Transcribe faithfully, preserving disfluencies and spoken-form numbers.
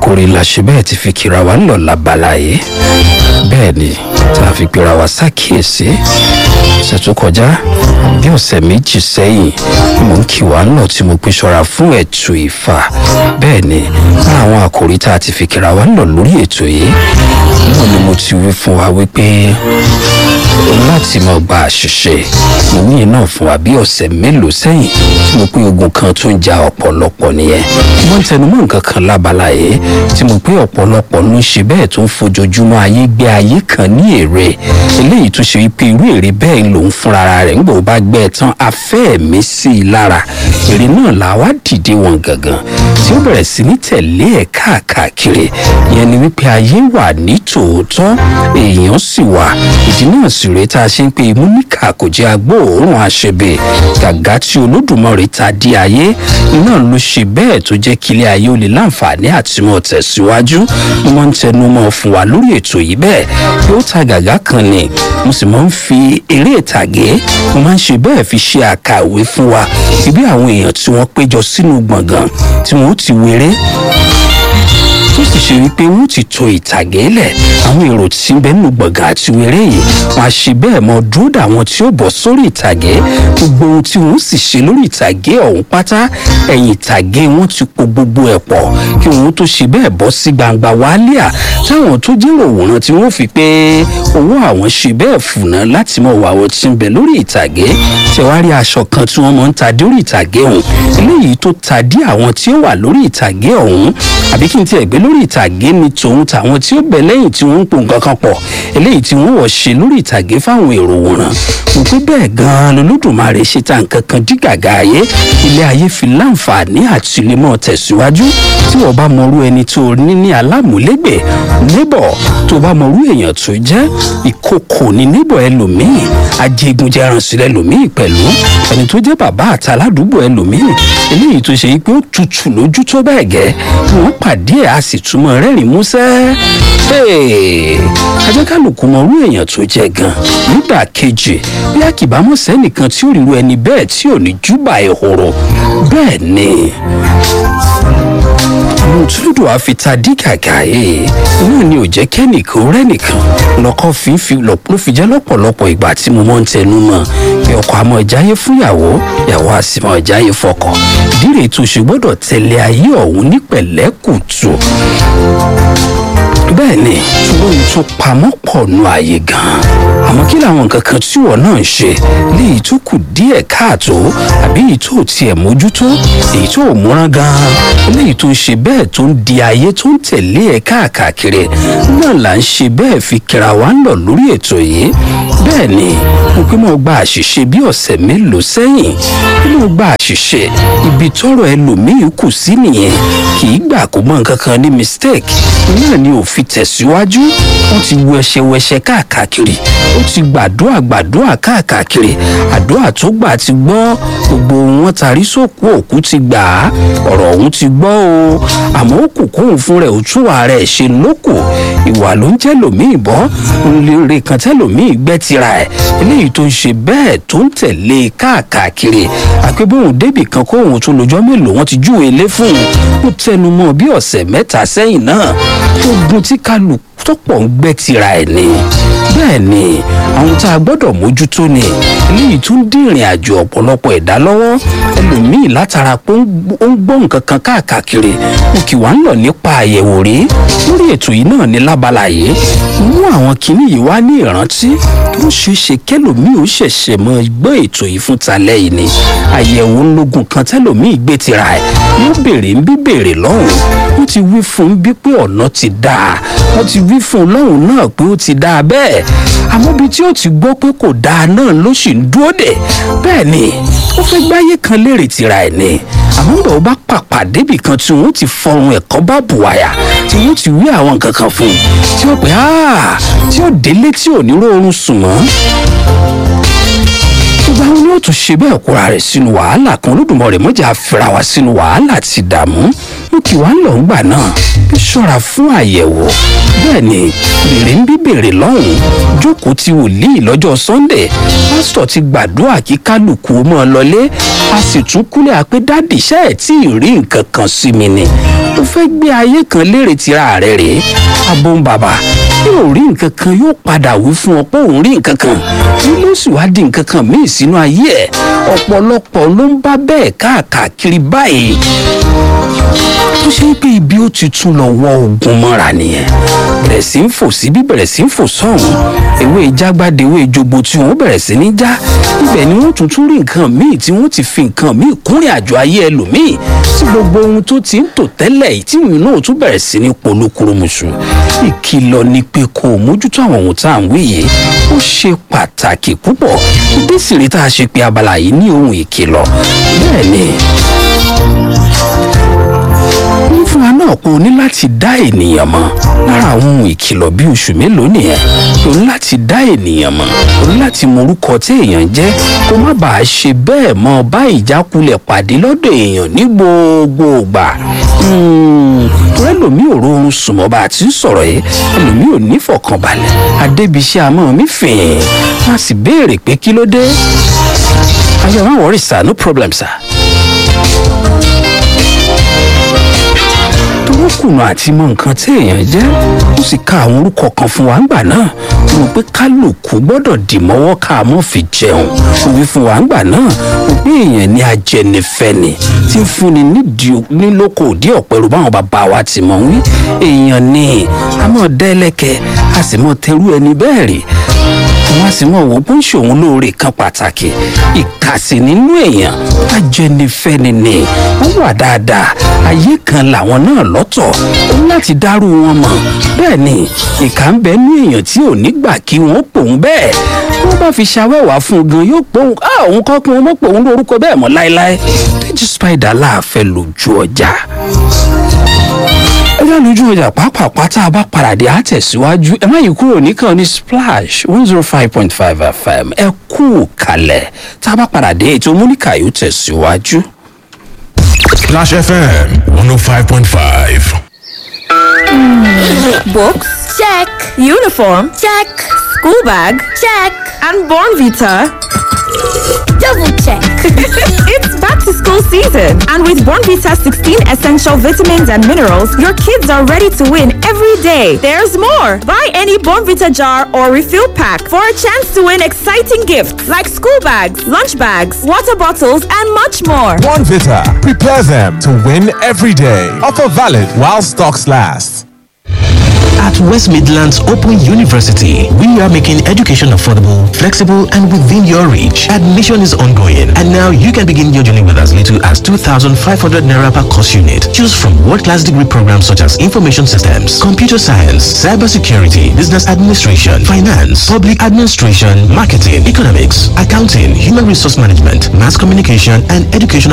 àkòrí la ṣe bẹ́ẹ̀ ti fi kíra wa lọ lábala yìí bẹ́ẹ̀ ni tá a fi pera wa ṣàkíyèsí ọ̀sẹ̀ tó kọjá bí ọ̀sẹ̀ méjì sẹ́yìn mo ń kí wa lọ tí mo pín ṣọ́ra fún ètò Ifá bẹ́ẹ̀ ni àwọn àkòrí tá a ti fi kíra wa lọ lórí ètò yìí náà ni mo ti wí fún wa wípé láti máa gba àṣìṣe mo ní iná fún wa bí ọ̀sẹ̀ mélòó sẹ́yìn tí mo pé ogun kan tó ń ja ọ̀pọ̀lọpọ̀ nìyẹn mo ń tẹnumọ́ nǹkan kan lábala yìí tí mo pé ọ̀pọ̀lọpọ̀ ló ń ṣe bẹ́ẹ̀ tó ń fojoojúmọ́ ayé gbé ayé kan ní èrè eléyìí tó ṣe wípé irú èrè bẹ́ẹ̀ lòun fúnra rẹ̀ ńgbò bá gbẹ́ tán afẹ́ mi sí i lára èrè náà là wá dìde wọn gangan tí ó bẹ̀rẹ̀ sí ní tẹ̀lé ẹ̀ káàkiri ìyẹn ni wípé ayé wà ní tòótọ́ èèyàn sì wà ìdí náà sì rèé tá a ṣe ń pe imú níkà kò jẹ́ agbóòórùn àṣebè gàgá tí Olódùmarè ta di ayé náà ló ṣe bẹ́ẹ̀ tó jẹ́ kílé ayé ó lè láǹfààní àti mọ̀ tẹ̀síwájú mo máa ń tẹnu mọ́ fún wa lórí ètò yìí bẹ́ẹ̀ yóò ta gàgá kan ni mo sì máa ń fi eré ìtàgé mo máa ń ṣe bẹ́ẹ̀ fi ṣe àkàwé fún wa ibi àwọn èèyàn tí wọ́n péjọ sínú gbọ̀ngàn tí wọ́n ti wéré tó sì ṣe wípé wọ́n ti to ìtàgé lẹ̀ àwọn èrò tí ń bẹ nínú gbọ̀ngàn àti wéré yìí wọ́n á ṣe bẹ́ẹ̀ mọ dúró dà wọ́n tí ó bọ̀ sórí ìtàgé gbogbo ohun tí wọ́n sì ṣe lórí ìtàgé ọ̀hún pátá ẹ̀yìn ìtàgé wọ́n ti po gbogbo ẹ̀ pọ̀ kí wọ́n tó ṣe bẹ́ẹ̀ bọ́ sí gbangba wálíà táwọn tó jẹ́rò òwòrán tí wọ́n fi pé owó àwọn ṣe bẹ́ẹ̀ fùnà láti mọ̀ wà wọ́n ti ń bẹ lórí ìtàgé tẹ̀wárí aṣọ kan tí wọ́n mọ̀ ń ta dé orí ìtàgé ọ̀hún eléyìí tó ta dé àwọn tí ó wà lórí ìtàgé ọ̀hún àbí kí n tiẹ̀ gbé lórí ìtàgé ni tòun tàwọn tí ó bẹ̀ lẹ́yìn tí wọ́n ń pò nǹkan kan pọ̀ eléyìí tí wọ́n wọ̀ ṣe lórí ìtàgé fáwọn èrò wòran mo pé bẹ́ẹ̀ gan-an lolódùmarè ṣe ta nǹkan kan dí gàgà ayé ilé ayé fi láǹfààní àti lè mọ́ tẹ̀síwájú tí wọ́n bá mọrú ẹni tó ní ní alámúlégbè níbọ̀ tó bá mọrú èèyàn tó jẹ́ ìkòkò ní níbọ̀ ẹlòmíì ajégunjẹran sílẹ̀ ẹlòmíì pẹ̀lú ẹni tó jẹ́ bàbá àtàládùúgbò ẹlòmíì eléyìí tó ṣe pé ó tutù lójú tó bẹ́ẹ̀ gẹ́ wọ́n pàdé ẹ̀ a sì túmọ̀ rẹ́rìn músẹ́ ajẹ́kálùkù mọrú èèyàn tó jẹ́ gan nígbà kejì bí àkìbámọ̀ sẹ́nìkan tí ó ríru ẹni bẹ́ẹ̀ tí ò ní júbà ehoro bẹ́ẹ̀ ni mùtúndùn àfitadí gàgà yìí náà ni ò jẹ́ kẹ́nìkan rẹ́nìkan lọ́kọ́ fífi ló fi jẹ́ lọ́pọ̀lọpọ̀ ìgbà tí mo mọ́ ń tẹnu mọ́ bí ọkọ àmọ́ ìjáyé fúnyàwó ìyàwó àsìmọ́ ìjáyé fọkọ ìdí rèé tó ṣe gbọ́dọ̀ tẹ̀lé ayé ọ̀hún ní pẹ̀lẹ́kùtù bẹ́ẹ̀ ni ṣùgbọ́n ohun tó pamọ́ pọ̀ nù ààyè gan-an àmọ́ kí làwọn nǹkan kan tí wọ́n náà ń ṣe léyìí tó kù díẹ̀ káàtó àbí èyí tó tiẹ̀ mójútó èyí tó múra gan-an léyìí tó ń ṣe bẹ́ẹ̀ tó ń di ayé tó ń tẹ̀lé ẹ̀ káàkiri náà là ń ṣe bẹ́ẹ̀ fi kíra wa ń lọ lórí ètò yìí bẹ́ẹ̀ ni mo pé mo gba àṣìṣe bí ọ̀sẹ̀ mélòó sẹ́yìn mo gba àṣìṣe ibi tọ́rọ̀ ẹlòmíì kù sí nìyẹn kì í gbà kó mọ nǹkan kan ní mistake náà ni òfin tẹ̀síwájú wọ́n ti wẹṣẹwẹṣẹ káàkiri ó ti gbàdúrà gbàdúrà káàkiri àdúrà tó gbà ti gbọ́ gbogbo wọn tarí sókú òkú ti gbà á ọ̀rọ̀ ọ̀hún ti gbọ́ o àmọ́ ó kù kóhùn fún rẹ̀ òtún ààrẹ ṣe lókù ìwà ló ń jẹ́ lòmíì bọ́ nlére kan tẹ́ lòmíì gbẹ́ tira ẹ̀ eléyìí tó ń ṣe bẹ́ẹ̀ tó ń tẹ̀lé káàkiri àpébóhùn débì kan kóhùn tó lọ́jọ́ mélòó wọ́n ti júwe lé fún un ó tẹnu mọ́ bí ọ̀sẹ̀ mẹ́ta sẹ́yìn náà ogun tí kálukú tó pọ̀ ń gbẹ́ tira ẹ̀ ni bẹ́ẹ̀ ni àwọn tá a gbọ́dọ̀ mójútó ni eléyìí tún dín ìrìn àjò ọ̀pọ̀lọpọ̀ ẹ̀dá lọ́wọ́ ẹlòmíì látara pé ó ń gbọ́ nǹkan kan káàkiri mo kì wá ń lọ nípa àyẹ̀wò rí lórí ètò yìí náà ní lábala yìí mú àwọn kinní yìí wá ní ìrántí tó ṣeé ṣe kẹlòmíì ó ṣẹ̀ṣẹ̀ mọ gbọ́ ètò yìí fún talẹ́ yìí ni àyẹ̀wò ńlógún kan tẹlòmíì gbé tira ẹ̀ yóò béèrè ń bí béèrè lọ́hùn wọ́n ti wí fún un bí pé ọ̀nà ti dáa wọ́n ti wí fún un lọ́hùn náà pé ó ti dáa bẹ́ẹ̀ àmọ́ bí tí ó ti gbọ́ pé kò dáa náà ló sì ń dúró dẹ̀ bẹ́ẹ̀ ni ó fẹ́ gbáyé kan lérè tira ẹ̀ ni àmọ́ bọ̀ ó bá pàpà débì kan tí wọ́n ti fọrùn ẹ̀kọ́ bá bùwàyà tí wọ́n ti wí àwọn nǹkan kan fún un tí ó pẹ́ áà tí ó délé tí ò ní rọrùn sùn mọ́ ìgbà wo ni ó tún ṣe bẹ́ẹ̀ kóra rẹ̀ sínú wàhálà kan Olódùmarè mọ́jà fira wa sínú wàhálà ti dààmú mú kí wàá lọ ń gbà náà bí ẹ ṣọ́ra fún àyẹ̀wò. bẹ́ẹ̀ ni bèrè ń bí bèrè lọ́hùn-ún jókòó ti wòlíì lọ́jọ́ sunday pásítọ̀ ti gbàdúrà kí kálukú mọ́ ọ lọlé a sì tún kúlẹ̀ àpé dádì iṣẹ́ ẹ̀ tí ì rí nǹkan kan sí mi ni ó fẹ́ gbé ayé kan lérè tira rẹ̀ rèé abóhùn bàbá yóò rí nǹkan kan yóò padà wí fún ọ pé òun rí nǹkan kan ilé sì wá di nǹkan kan míì sínú ayé ẹ̀ ọ̀pọ̀lọpọ̀ ló ń bá bẹ́ẹ̀ káàkiri báyìí tó ṣe pé ibi ó ti tún lọ wọ ogun mọ́ra nìyẹn bẹ̀rẹ̀ sí ń fò síbí bẹ̀rẹ̀ sí ń fò sọ́hún ewé jágbádé ewé jogbo tí wọ́n bẹ̀rẹ̀ sí ní já ibẹ̀ ni wọ́n tún tún rí nǹkan míì tí wọ́n ti fi nǹkan míì kúnrìn àjò ayé ẹlòmíì tí gbogbo ohun tó ti ń tò tẹ́lẹ̀ yìí tí ìwé náà tún bẹ̀rẹ̀ sí ní polúkúrúmuṣu ìkìlọ̀ ni pé kó o mójútó àwọn ohun tá à ń wí yìí ó ṣe pàtàkì púpọ̀ ìdí sì rí tá a ṣe pé abala yìí ní ohun ìkìlọ̀ bẹ́ẹ̀ ni fún wa náà kó o ní láti dá ènìyàn mọ̀ lára àwọn ohun ìkìlọ̀ bíi oṣù mélòó nìyẹn o ní láti dá ènìyàn mọ̀ o ní láti mọ orúkọ tí èèyàn jẹ́ kó má bàa ṣe bẹ́ẹ̀ mọ́ bá ìjákulẹ̀ pàdé lọ́dọ̀ èèyàn ní gbogbo ìgbà torí ẹlòmíì ò rọrùn sùnmọ́ bá a ti ń sọ̀rọ̀ yìí ẹlòmíì ò ní fọkànbalẹ̀ adébíṣẹ́ àmọ́ mi fìn má sì béèrè pé kí ló dé ayọ̀ máa wọ̀rí sir no problem sir. tó kùnà àti mọ nǹkan tí èèyàn jẹ́ ó sì ka àwọn orúkọ kan fún wa ńgbà náà mo pé kálukú gbọ́dọ̀ dì mọ́wọ́ ká mọ́ fi jẹun ó wí fún wa ńgbà náà mo pé èèyàn ní ajẹnifẹ́ni tí ń fúnni nílòkò òdí ọ̀pẹ̀rù báwọn bàbá wa ti mọ̀ wí èèyàn ní a mọ̀ dẹ́lẹ́kẹ̀ a sì mọ̀ tẹrú ẹni bẹ́ẹ̀ rí wọn sì mọ òwò bó ń ṣòun lóore kan pàtàkì ìkàsí nínú èèyàn ajẹnifẹ́ni ni wọ́n wà dáadáa ayé kan làwọn náà lọ́tọ̀ ó láti dárú wọn mọ̀ bẹ́ẹ̀ ni ìkà ń bẹ ní èèyàn tí ò ní gbà kí wọ́n pòun bẹ́ẹ̀ wọ́n bá fi ṣàwẹ́wà fún un gan yóò pòun á òun kọ́ kí wọ́n mọ̀ pòun lórúkọ bẹ́ẹ̀ mọ́ láéláé Dèjì Spider láàfẹ́ lójú ọjà ẹgbẹ́ lójú ọjà pàápàá tá a bá paradé á tẹ̀síwájú ẹ má yí kúrò nìkan ní Splash one zero five point five F M ẹ kú kalẹ̀ tá a bá paradé ètò múníkà yóò tẹ̀síwájú. Splash F M one oh five point five. Books? Check. Uniform? Check. School bag? Check. And Born Vita? Double check. It's back to school season, and with Born Vita sixteen essential vitamins and minerals, your kids are ready to win every day. There's more. Buy any Born Vita jar or refill pack for a chance to win exciting gifts like school bags, lunch bags, water bottles, and much more. Born Vita. Prepare them to win every day. Offer valid while stocks last. At West Midlands Open University, we are making education affordable, flexible, and within your reach. Admission is ongoing, and now you can begin your journey with as little as two thousand five hundred naira per course unit. Choose from world-class degree programs such as Information Systems, Computer Science, Cybersecurity, Business Administration, Finance, Public Administration, Marketing, Economics, Accounting, Human Resource Management, Mass Communication, and Educational